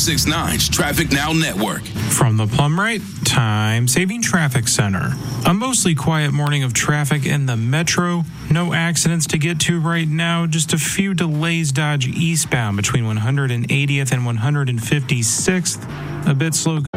1069's Traffic Now Network. From the Plum Rate Time Saving Traffic Center. A mostly quiet morning of traffic in the metro. No accidents to get to right now. Just a few delays Dodge eastbound between 180th and 156th. A bit slow